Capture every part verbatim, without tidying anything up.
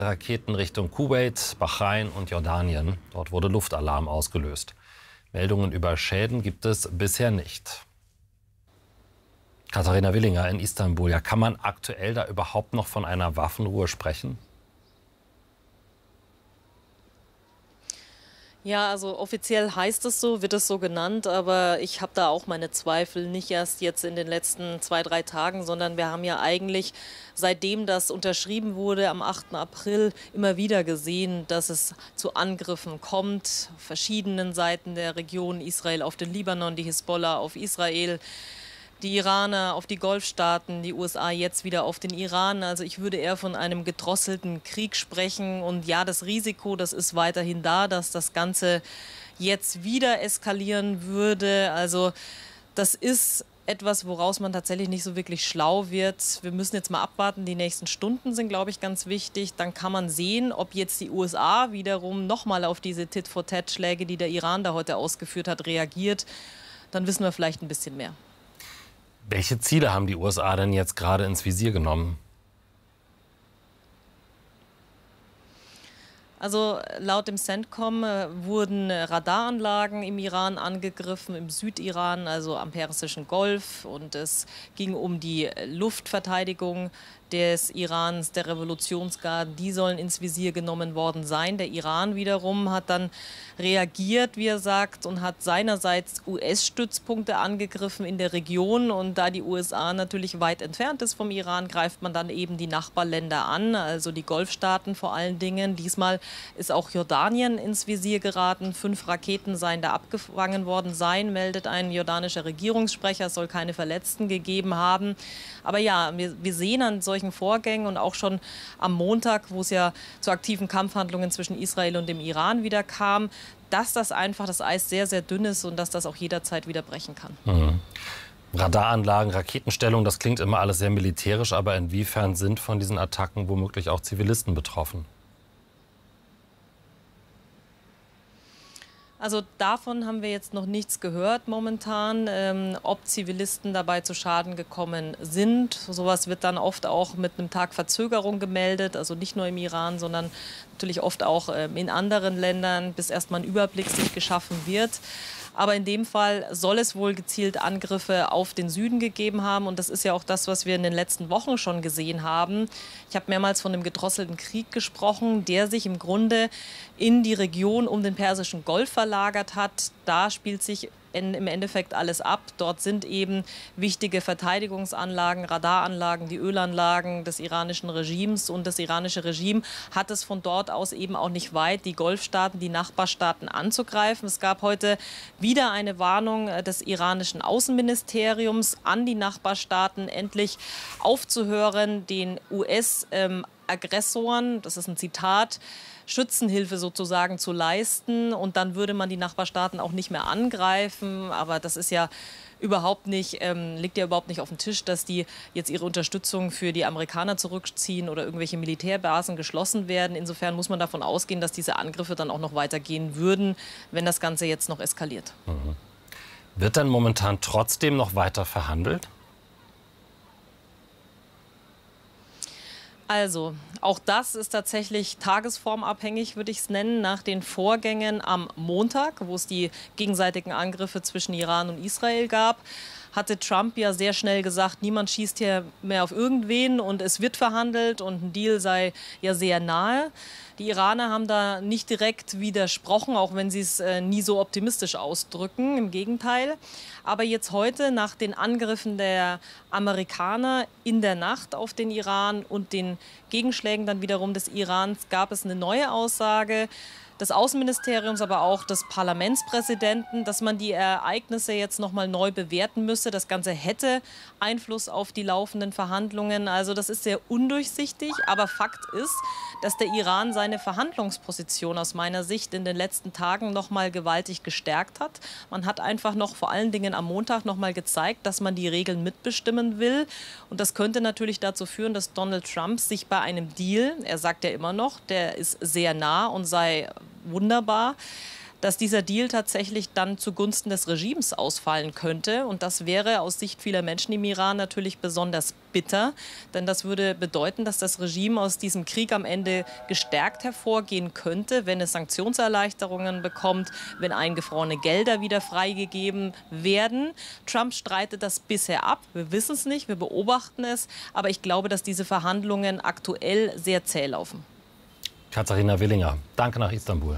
Raketen Richtung Kuwait, Bahrain und Jordanien. Dort wurde Luftalarm ausgelöst. Meldungen über Schäden gibt es bisher nicht. Katharina Willinger in Istanbul. Ja, kann man aktuell da überhaupt noch von einer Waffenruhe sprechen? Ja, also offiziell heißt es so, wird es so genannt, aber ich habe da auch meine Zweifel, nicht erst jetzt in den letzten zwei, drei Tagen, sondern wir haben ja eigentlich, seitdem das unterschrieben wurde, am achten April immer wieder gesehen, dass es zu Angriffen kommt, auf verschiedenen Seiten der Region, Israel auf den Libanon, die Hisbollah auf Israel, die Iraner auf die Golfstaaten, die U S A jetzt wieder auf den Iran. Also ich würde eher von einem gedrosselten Krieg sprechen. Und ja, das Risiko, das ist weiterhin da, dass das Ganze jetzt wieder eskalieren würde. Also das ist etwas, woraus man tatsächlich nicht so wirklich schlau wird. Wir müssen jetzt mal abwarten. Die nächsten Stunden sind, glaube ich, ganz wichtig. Dann kann man sehen, ob jetzt die U S A wiederum nochmal auf diese Tit-for-Tat-Schläge, die der Iran da heute ausgeführt hat, reagiert. Dann wissen wir vielleicht ein bisschen mehr. Welche Ziele haben die U S A denn jetzt gerade ins Visier genommen? Also laut dem CENTCOM äh, wurden Radaranlagen im Iran angegriffen, im Südiran, also am Persischen Golf. Und es ging um die Luftverteidigung des Irans, der Revolutionsgarden. Die sollen ins Visier genommen worden sein. Der Iran wiederum hat dann reagiert, wie er sagt, und hat seinerseits U S-Stützpunkte angegriffen in der Region. Und da die U S A natürlich weit entfernt ist vom Iran, greift man dann eben die Nachbarländer an, also die Golfstaaten vor allen Dingen. Diesmal ist auch Jordanien ins Visier geraten. Fünf Raketen seien da abgefangen worden sein, meldet ein jordanischer Regierungssprecher. Es soll keine Verletzten gegeben haben. Aber ja, wir, wir sehen an solchen Vorgängen und auch schon am Montag, wo es ja zu aktiven Kampfhandlungen zwischen Israel und dem Iran wieder kam, dass das einfach das Eis sehr, sehr dünn ist und dass das auch jederzeit wieder brechen kann. Mhm. Radaranlagen, Raketenstellung, das klingt immer alles sehr militärisch, aber inwiefern sind von diesen Attacken womöglich auch Zivilisten betroffen? Also davon haben wir jetzt noch nichts gehört momentan, ähm, ob Zivilisten dabei zu Schaden gekommen sind. Sowas wird dann oft auch mit einem Tag Verzögerung gemeldet, also nicht nur im Iran, sondern natürlich oft auch ähm, in anderen Ländern, bis erstmal ein Überblick sich geschaffen wird. Aber in dem Fall soll es wohl gezielt Angriffe auf den Süden gegeben haben. Und das ist ja auch das, was wir in den letzten Wochen schon gesehen haben. Ich habe mehrmals von einem gedrosselten Krieg gesprochen, der sich im Grunde in die Region um den Persischen Golf verlagert hat. Da spielt sich im Endeffekt alles ab. Dort sind eben wichtige Verteidigungsanlagen, Radaranlagen, die Ölanlagen des iranischen Regimes. Und das iranische Regime hat es von dort aus eben auch nicht weit, die Golfstaaten, die Nachbarstaaten anzugreifen. Es gab heute wieder eine Warnung des iranischen Außenministeriums an die Nachbarstaaten, endlich aufzuhören, den U S-Aggressoren, das ist ein Zitat, Schützenhilfe sozusagen zu leisten. Und dann würde man die Nachbarstaaten auch nicht mehr angreifen. Aber das ist ja überhaupt nicht, ähm, liegt ja überhaupt nicht auf dem Tisch, dass die jetzt ihre Unterstützung für die Amerikaner zurückziehen oder irgendwelche Militärbasen geschlossen werden. Insofern muss man davon ausgehen, dass diese Angriffe dann auch noch weitergehen würden, wenn das Ganze jetzt noch eskaliert. Mhm. Wird dann momentan trotzdem noch weiter verhandelt? Also, auch das ist tatsächlich tagesformabhängig, würde ich es nennen, nach den Vorgängen am Montag, wo es die gegenseitigen Angriffe zwischen Iran und Israel gab, hatte Trump ja sehr schnell gesagt, niemand schießt hier mehr auf irgendwen und es wird verhandelt und ein Deal sei ja sehr nahe. Die Iraner haben da nicht direkt widersprochen, auch wenn sie es äh, nie so optimistisch ausdrücken, im Gegenteil. Aber jetzt heute, nach den Angriffen der Amerikaner in der Nacht auf den Iran und den Gegenschlägen dann wiederum des Irans, gab es eine neue Aussage des Außenministeriums, aber auch des Parlamentspräsidenten, dass man die Ereignisse jetzt noch mal neu bewerten müsse. Das Ganze hätte Einfluss auf die laufenden Verhandlungen. Also das ist sehr undurchsichtig. Aber Fakt ist, dass der Iran seine Verhandlungsposition aus meiner Sicht in den letzten Tagen noch mal gewaltig gestärkt hat. Man hat einfach noch vor allen Dingen am Montag noch mal gezeigt, dass man die Regeln mitbestimmen will. Und das könnte natürlich dazu führen, dass Donald Trump sich bei einem Deal, er sagt ja immer noch, der ist sehr nah und sei wunderbar, dass dieser Deal tatsächlich dann zugunsten des Regimes ausfallen könnte. Und das wäre aus Sicht vieler Menschen im Iran natürlich besonders bitter, denn das würde bedeuten, dass das Regime aus diesem Krieg am Ende gestärkt hervorgehen könnte, wenn es Sanktionserleichterungen bekommt, wenn eingefrorene Gelder wieder freigegeben werden. Trump streitet das bisher ab. Wir wissen es nicht, wir beobachten es, aber ich glaube, dass diese Verhandlungen aktuell sehr zäh laufen. Katharina Willinger, danke nach Istanbul.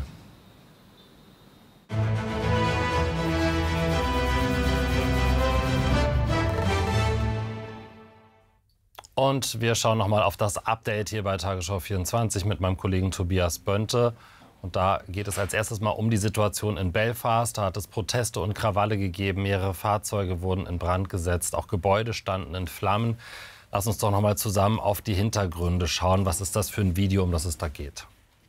Und wir schauen noch mal auf das Update hier bei Tagesschau vierundzwanzig mit meinem Kollegen Tobias Bönte. Und da geht es als erstes mal um die Situation in Belfast. Da hat es Proteste und Krawalle gegeben. Mehrere Fahrzeuge wurden in Brand gesetzt. Auch Gebäude standen in Flammen. Lass uns doch noch mal zusammen auf die Hintergründe schauen. Was ist das für ein Video, um das es da geht?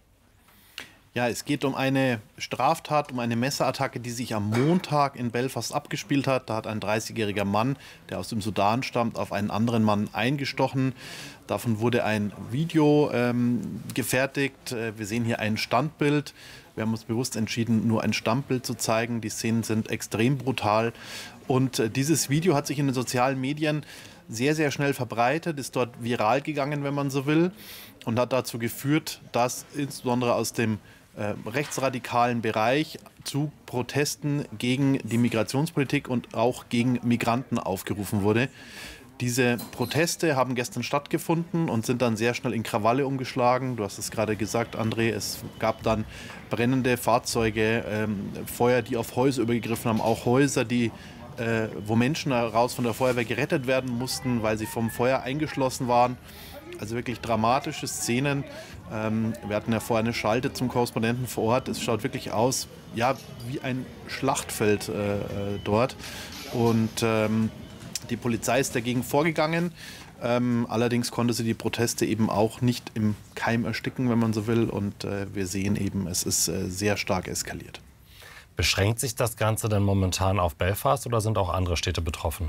Ja, es geht um eine Straftat, um eine Messerattacke, die sich am Montag in Belfast abgespielt hat. Da hat ein dreißigjähriger Mann, der aus dem Sudan stammt, auf einen anderen Mann eingestochen. Davon wurde ein Video ähm, gefertigt. Wir sehen hier ein Standbild. Wir haben uns bewusst entschieden, nur ein Standbild zu zeigen. Die Szenen sind extrem brutal. Und äh, dieses Video hat sich in den sozialen Medien sehr, sehr schnell verbreitet, ist dort viral gegangen, wenn man so will, und hat dazu geführt, dass insbesondere aus dem äh, rechtsradikalen Bereich zu Protesten gegen die Migrationspolitik und auch gegen Migranten aufgerufen wurde. Diese Proteste haben gestern stattgefunden und sind dann sehr schnell in Krawalle umgeschlagen. Du hast es gerade gesagt, André, es gab dann brennende Fahrzeuge, ähm, Feuer, die auf Häuser übergegriffen haben, auch Häuser, die Äh, wo Menschen heraus von der Feuerwehr gerettet werden mussten, weil sie vom Feuer eingeschlossen waren. Also wirklich dramatische Szenen. Ähm, wir hatten ja vorher eine Schalte zum Korrespondenten vor Ort. Es schaut wirklich aus, ja, wie ein Schlachtfeld äh, äh, dort. Und ähm, die Polizei ist dagegen vorgegangen. Ähm, allerdings konnte sie die Proteste eben auch nicht im Keim ersticken, wenn man so will. Und äh, wir sehen eben, es ist äh, sehr stark eskaliert. Beschränkt sich das Ganze denn momentan auf Belfast oder sind auch andere Städte betroffen?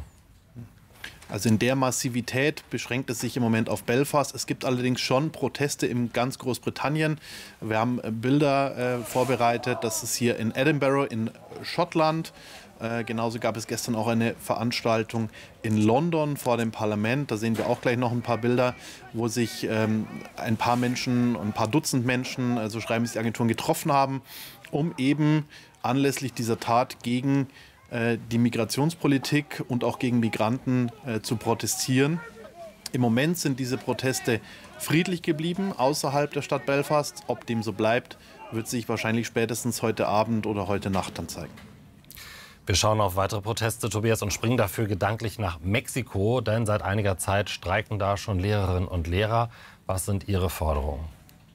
Also in der Massivität beschränkt es sich im Moment auf Belfast. Es gibt allerdings schon Proteste in ganz Großbritannien. Wir haben Bilder äh, vorbereitet. Das ist hier in Edinburgh in Schottland. Äh, genauso gab es gestern auch eine Veranstaltung in London vor dem Parlament. Da sehen wir auch gleich noch ein paar Bilder, wo sich ähm, ein paar Menschen, ein paar Dutzend Menschen, äh, so schreiben es die Agenturen, getroffen haben, um eben anlässlich dieser Tat gegen äh, die Migrationspolitik und auch gegen Migranten äh, zu protestieren. Im Moment sind diese Proteste friedlich geblieben außerhalb der Stadt Belfast. Ob dem so bleibt, wird sich wahrscheinlich spätestens heute Abend oder heute Nacht dann zeigen. Wir schauen auf weitere Proteste, Tobias, und springen dafür gedanklich nach Mexiko. Denn seit einiger Zeit streiken da schon Lehrerinnen und Lehrer. Was sind Ihre Forderungen?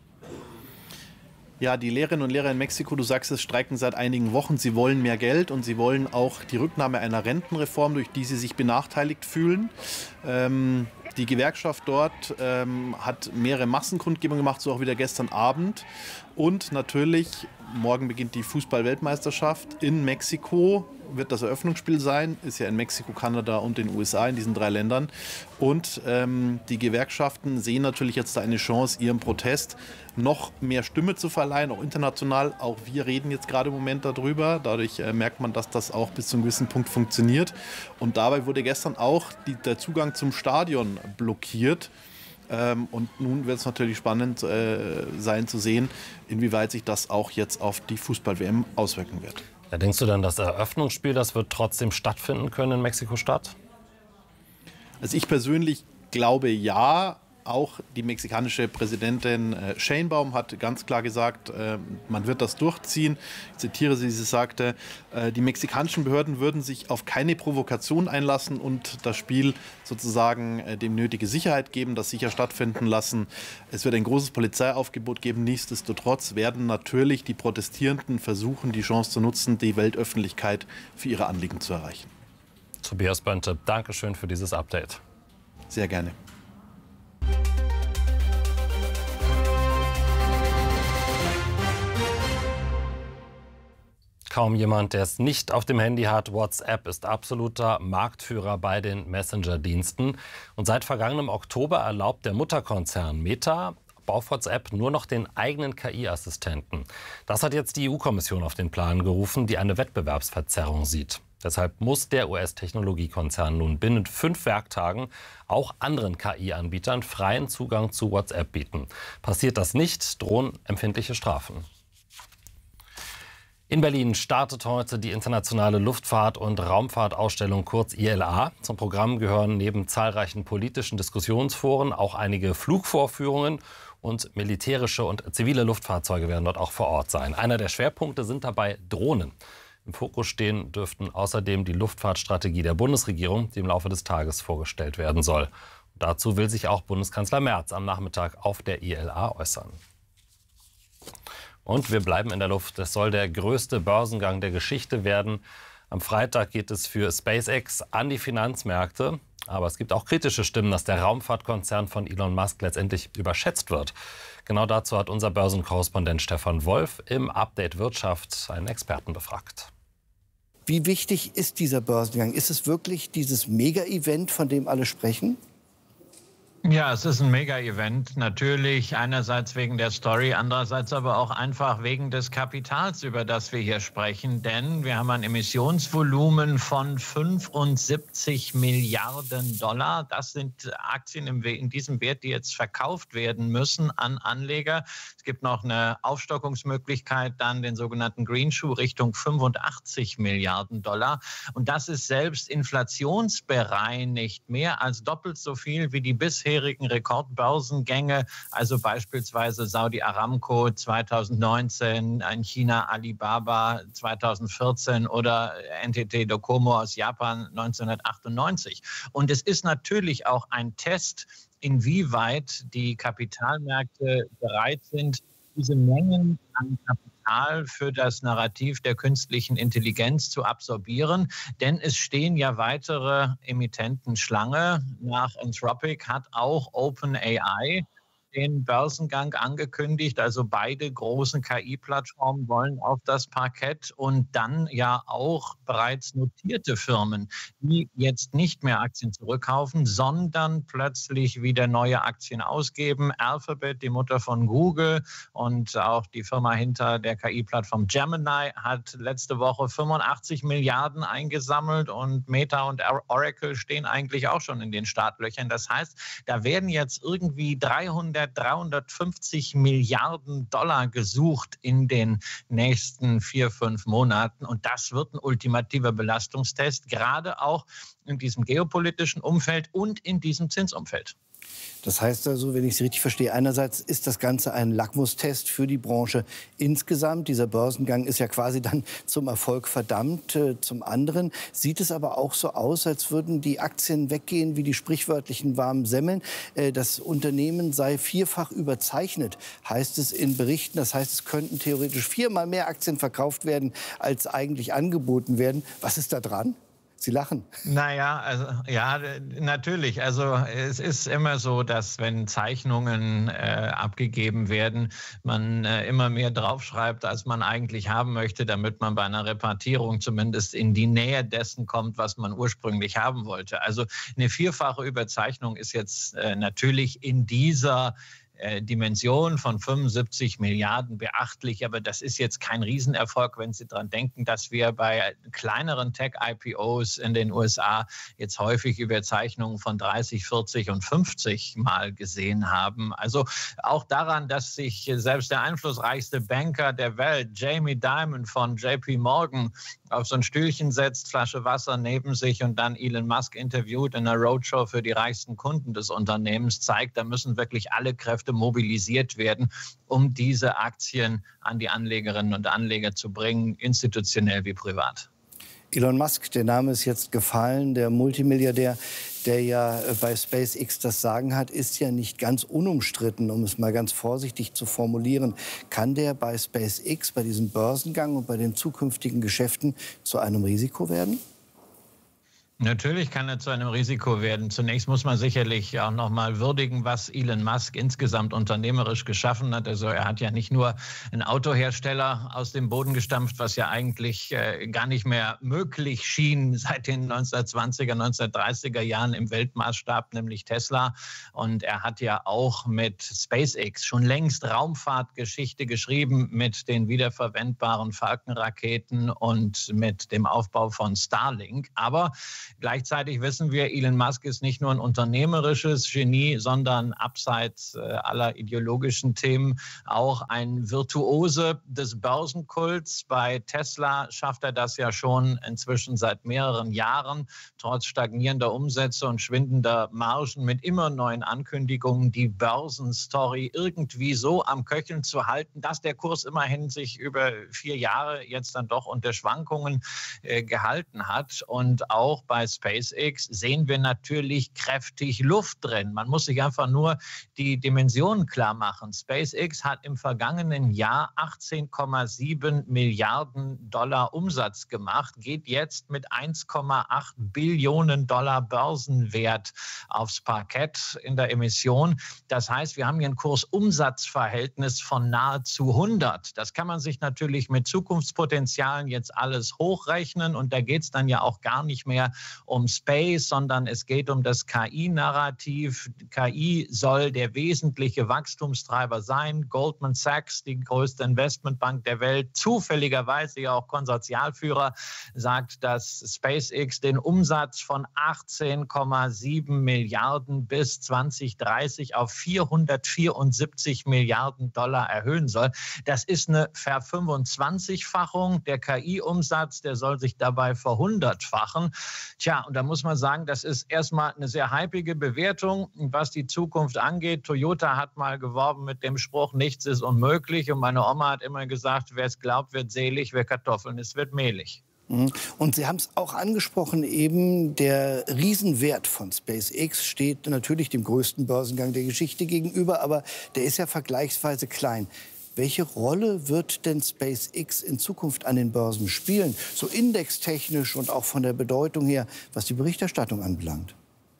Ja, die Lehrerinnen und Lehrer in Mexiko, du sagst es, streiken seit einigen Wochen. Sie wollen mehr Geld und sie wollen auch die Rücknahme einer Rentenreform, durch die sie sich benachteiligt fühlen. Ähm, die Gewerkschaft dort ähm, hat mehrere Massenkundgebungen gemacht, so auch wieder gestern Abend. Und natürlich, morgen beginnt die Fußball-Weltmeisterschaft in Mexiko. Wird das Eröffnungsspiel sein, ist ja in Mexiko, Kanada und den U S A, in diesen drei Ländern. Und ähm, die Gewerkschaften sehen natürlich jetzt da eine Chance, ihrem Protest noch mehr Stimme zu verleihen, auch international. Auch wir reden jetzt gerade im Moment darüber. Dadurch äh, merkt man, dass das auch bis zu einem gewissen Punkt funktioniert. Und dabei wurde gestern auch die, der Zugang zum Stadion blockiert. Ähm, und nun wird es natürlich spannend äh, sein zu sehen, inwieweit sich das auch jetzt auf die Fußball-W M auswirken wird. Ja, denkst du denn, das Eröffnungsspiel, das wird trotzdem stattfinden können in Mexiko-Stadt? Also ich persönlich glaube ja. Auch die mexikanische Präsidentin äh, Sheinbaum hat ganz klar gesagt, äh, man wird das durchziehen. Ich zitiere sie, sie sagte, äh, die mexikanischen Behörden würden sich auf keine Provokation einlassen und das Spiel sozusagen äh, dem nötige Sicherheit geben, das sicher stattfinden lassen. Es wird ein großes Polizeiaufgebot geben. Nichtsdestotrotz werden natürlich die Protestierenden versuchen, die Chance zu nutzen, die Weltöffentlichkeit für ihre Anliegen zu erreichen. Tobias Bönte, danke schön für dieses Update. Sehr gerne. Kaum jemand, der es nicht auf dem Handy hat. WhatsApp ist absoluter Marktführer bei den Messenger-Diensten. Und seit vergangenem Oktober erlaubt der Mutterkonzern Meta auf WhatsApp nur noch den eigenen K I-Assistenten. Das hat jetzt die E U-Kommission auf den Plan gerufen, die eine Wettbewerbsverzerrung sieht. Deshalb muss der U S-Technologiekonzern nun binnen fünf Werktagen auch anderen K I-Anbietern freien Zugang zu WhatsApp bieten. Passiert das nicht, drohen empfindliche Strafen. In Berlin startet heute die internationale Luftfahrt- und Raumfahrtausstellung, kurz I L A. Zum Programm gehören neben zahlreichen politischen Diskussionsforen auch einige Flugvorführungen und militärische und zivile Luftfahrzeuge werden dort auch vor Ort sein. Einer der Schwerpunkte sind dabei Drohnen. Im Fokus stehen dürften außerdem die Luftfahrtstrategie der Bundesregierung, die im Laufe des Tages vorgestellt werden soll. Und dazu will sich auch Bundeskanzler Merz am Nachmittag auf der I L A äußern. Und wir bleiben in der Luft. Es soll der größte Börsengang der Geschichte werden. Am Freitag geht es für SpaceX an die Finanzmärkte. Aber es gibt auch kritische Stimmen, dass der Raumfahrtkonzern von Elon Musk letztendlich überschätzt wird. Genau dazu hat unser Börsenkorrespondent Stefan Wolf im Update Wirtschaft einen Experten befragt. Wie wichtig ist dieser Börsengang? Ist es wirklich dieses Mega-Event, von dem alle sprechen? Ja, es ist ein Mega-Event. Natürlich einerseits wegen der Story, andererseits aber auch einfach wegen des Kapitals, über das wir hier sprechen. Denn wir haben ein Emissionsvolumen von fünfundsiebzig Milliarden Dollar. Das sind Aktien in diesem Wert, die jetzt verkauft werden müssen an Anleger. Es gibt noch eine Aufstockungsmöglichkeit, dann den sogenannten Green Shoe Richtung fünfundachtzig Milliarden Dollar. Und das ist selbst inflationsbereinigt mehr als doppelt so viel wie die bisher Rekordbörsengänge, also beispielsweise Saudi Aramco zweitausendneunzehn, in China Alibaba zweitausendvierzehn oder N T T Docomo aus Japan neunzehnhundertachtundneunzig. Und es ist natürlich auch ein Test, inwieweit die Kapitalmärkte bereit sind, diese Mengen an Kapital für das Narrativ der künstlichen Intelligenz zu absorbieren. Denn es stehen ja weitere Emittenten Schlange. Nach Anthropic hat auch OpenAI den Börsengang angekündigt. Also beide großen K I-Plattformen wollen auf das Parkett und dann ja auch bereits notierte Firmen, die jetzt nicht mehr Aktien zurückkaufen, sondern plötzlich wieder neue Aktien ausgeben. Alphabet, die Mutter von Google und auch die Firma hinter der K I-Plattform Gemini hat letzte Woche fünfundachtzig Milliarden eingesammelt und Meta und Oracle stehen eigentlich auch schon in den Startlöchern. Das heißt, da werden jetzt irgendwie dreihundert dreihundertfünfzig Milliarden Dollar gesucht in den nächsten vier, fünf Monaten. Und das wird ein ultimativer Belastungstest, gerade auch in diesem geopolitischen Umfeld und in diesem Zinsumfeld. Das heißt also, wenn ich Sie richtig verstehe, einerseits ist das Ganze ein Lackmustest für die Branche insgesamt. Dieser Börsengang ist ja quasi dann zum Erfolg verdammt. Zum anderen sieht es aber auch so aus, als würden die Aktien weggehen wie die sprichwörtlichen warmen Semmeln. Das Unternehmen sei vierfach überzeichnet, heißt es in Berichten. Das heißt, es könnten theoretisch viermal mehr Aktien verkauft werden, als eigentlich angeboten werden. Was ist da dran? Sie lachen. Naja, also, ja, natürlich. Also es ist immer so, dass wenn Zeichnungen äh, abgegeben werden, man äh, immer mehr draufschreibt, als man eigentlich haben möchte, damit man bei einer Repartierung zumindest in die Nähe dessen kommt, was man ursprünglich haben wollte. Also eine vierfache Überzeichnung ist jetzt äh, natürlich in dieser Dimension von fünfundsiebzig Milliarden beachtlich, aber das ist jetzt kein Riesenerfolg, wenn Sie daran denken, dass wir bei kleineren Tech-I P Os in den U S A jetzt häufig Überzeichnungen von dreißig, vierzig und fünfzig Mal gesehen haben. Also auch daran, dass sich selbst der einflussreichste Banker der Welt, Jamie Dimon von J P Morgan, auf so ein Stühlchen setzt, Flasche Wasser neben sich und dann Elon Musk interviewt in einer Roadshow für die reichsten Kunden des Unternehmens, zeigt, da müssen wirklich alle Kräfte mobilisiert werden, um diese Aktien an die Anlegerinnen und Anleger zu bringen, institutionell wie privat. Elon Musk, der Name ist jetzt gefallen, der Multimilliardär, der ja bei SpaceX das Sagen hat, ist ja nicht ganz unumstritten, um es mal ganz vorsichtig zu formulieren. Kann der bei SpaceX, bei diesem Börsengang und bei den zukünftigen Geschäften zu einem Risiko werden? Natürlich kann er zu einem Risiko werden. Zunächst muss man sicherlich auch noch mal würdigen, was Elon Musk insgesamt unternehmerisch geschaffen hat. Also er hat ja nicht nur einen Autohersteller aus dem Boden gestampft, was ja eigentlich äh, gar nicht mehr möglich schien seit den neunzehnhundertzwanziger, neunzehnhundertdreißiger Jahren im Weltmaßstab, nämlich Tesla. Und er hat ja auch mit SpaceX schon längst Raumfahrtgeschichte geschrieben, mit den wiederverwendbaren Falcon-Raketen und mit dem Aufbau von Starlink. Aber gleichzeitig wissen wir, Elon Musk ist nicht nur ein unternehmerisches Genie, sondern abseits äh, aller ideologischen Themen auch ein Virtuose des Börsenkults. Bei Tesla schafft er das ja schon inzwischen seit mehreren Jahren, trotz stagnierender Umsätze und schwindender Margen mit immer neuen Ankündigungen, die Börsenstory irgendwie so am Köcheln zu halten, dass der Kurs immerhin sich über vier Jahre jetzt dann doch unter Schwankungen äh, gehalten hat. Und auch bei SpaceX sehen wir natürlich kräftig Luft drin. Man muss sich einfach nur die Dimensionen klar machen. SpaceX hat im vergangenen Jahr achtzehn Komma sieben Milliarden Dollar Umsatz gemacht, geht jetzt mit eins Komma acht Billionen Dollar Börsenwert aufs Parkett in der Emission. Das heißt, wir haben hier ein Kursumsatzverhältnis von nahezu hundert. Das kann man sich natürlich mit Zukunftspotenzialen jetzt alles hochrechnen und da geht es dann ja auch gar nicht mehr um Space, sondern es geht um das K I-Narrativ. K I soll der wesentliche Wachstumstreiber sein. Goldman Sachs, die größte Investmentbank der Welt, zufälligerweise ja auch Konsortialführer, sagt, dass SpaceX den Umsatz von achtzehn Komma sieben Milliarden bis zwanzig dreißig auf vierhundertvierundsiebzig Milliarden Dollar erhöhen soll. Das ist eine Verfünfundzwanzigfachung. Der K I-Umsatz, der soll sich dabei verhundertfachen. Tja, und da muss man sagen, das ist erstmal eine sehr hypige Bewertung, was die Zukunft angeht. Toyota hat mal geworben mit dem Spruch, nichts ist unmöglich. Und meine Oma hat immer gesagt, wer es glaubt, wird selig, wer Kartoffeln isst, wird mehlig. Und Sie haben es auch angesprochen, eben der Riesenwert von SpaceX steht natürlich dem größten Börsengang der Geschichte gegenüber, aber der ist ja vergleichsweise klein. Welche Rolle wird denn SpaceX in Zukunft an den Börsen spielen, so indextechnisch und auch von der Bedeutung her, was die Berichterstattung anbelangt?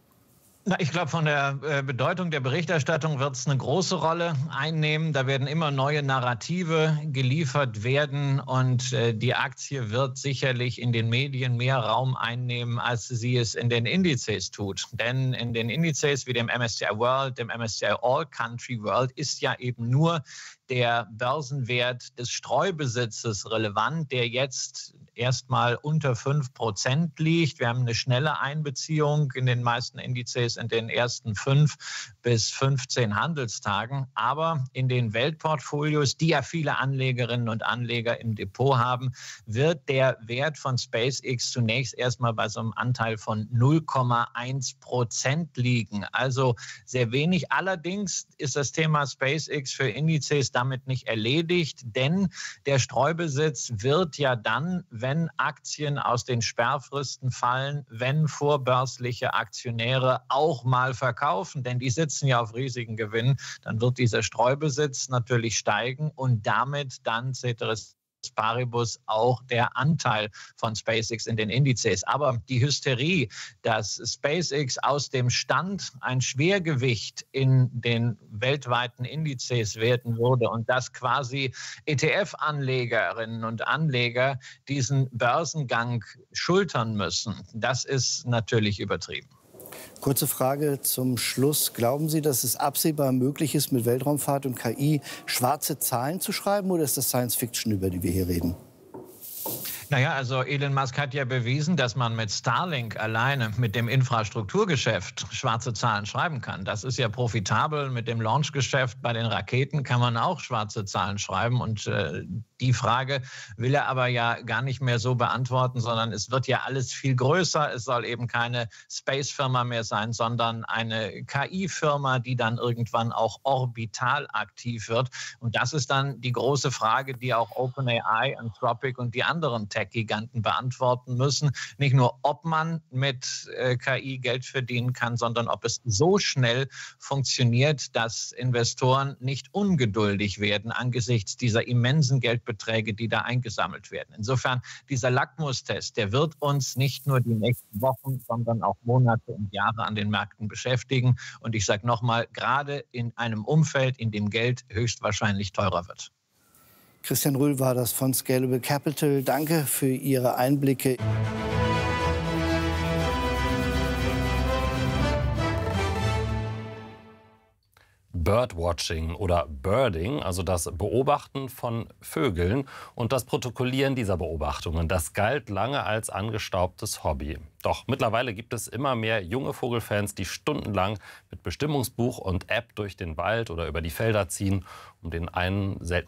Na, ich glaube, von der äh, Bedeutung der Berichterstattung wird es eine große Rolle einnehmen. Da werden immer neue Narrative geliefert werden und äh, die Aktie wird sicherlich in den Medien mehr Raum einnehmen, als sie es in den Indizes tut. Denn in den Indizes wie dem M S C I World, dem M S C I All Country World ist ja eben nur der Börsenwert des Streubesitzes relevant, der jetzt erstmal unter fünf Prozent liegt. Wir haben eine schnelle Einbeziehung in den meisten Indizes in den ersten fünf bis fünfzehn Handelstagen. Aber in den Weltportfolios, die ja viele Anlegerinnen und Anleger im Depot haben, wird der Wert von SpaceX zunächst erstmal bei so einem Anteil von null Komma eins Prozent liegen. Also sehr wenig. Allerdings ist das Thema SpaceX für Indizes damit nicht erledigt, denn der Streubesitz wird ja dann, wenn Aktien aus den Sperrfristen fallen, wenn vorbörsliche Aktionäre auch mal verkaufen, denn die sitzen ja auf riesigen Gewinnen, dann wird dieser Streubesitz natürlich steigen und damit dann ceteris paribus auch der Anteil von SpaceX in den Indizes. Aber die Hysterie, dass SpaceX aus dem Stand ein Schwergewicht in den weltweiten Indizes werden würde und dass quasi E T F-Anlegerinnen und Anleger diesen Börsengang schultern müssen, das ist natürlich übertrieben. Kurze Frage zum Schluss. Glauben Sie, dass es absehbar möglich ist, mit Weltraumfahrt und K I schwarze Zahlen zu schreiben, oder ist das Science Fiction, über die wir hier reden? Naja, also Elon Musk hat ja bewiesen, dass man mit Starlink alleine, mit dem Infrastrukturgeschäft, schwarze Zahlen schreiben kann. Das ist ja profitabel. Mit dem Launchgeschäft bei den Raketen kann man auch schwarze Zahlen schreiben. Und äh, die Frage will er aber ja gar nicht mehr so beantworten, sondern es wird ja alles viel größer. Es soll eben keine Space-Firma mehr sein, sondern eine K I-Firma, die dann irgendwann auch orbital aktiv wird. Und das ist dann die große Frage, die auch OpenAI, Anthropic und die anderen Tech Tech-Giganten beantworten müssen. Nicht nur, ob man mit äh, K I Geld verdienen kann, sondern ob es so schnell funktioniert, dass Investoren nicht ungeduldig werden angesichts dieser immensen Geldbeträge, die da eingesammelt werden. Insofern, dieser Lackmustest, der wird uns nicht nur die nächsten Wochen, sondern auch Monate und Jahre an den Märkten beschäftigen. Und ich sage nochmal, gerade in einem Umfeld, in dem Geld höchstwahrscheinlich teurer wird. Christian Rühl war das von Scalable Capital. Danke für Ihre Einblicke. Birdwatching oder Birding, also das Beobachten von Vögeln und das Protokollieren dieser Beobachtungen, das galt lange als angestaubtes Hobby. Doch mittlerweile gibt es immer mehr junge Vogelfans, die stundenlang mit Bestimmungsbuch und App durch den Wald oder über die Felder ziehen, um den einen seltenen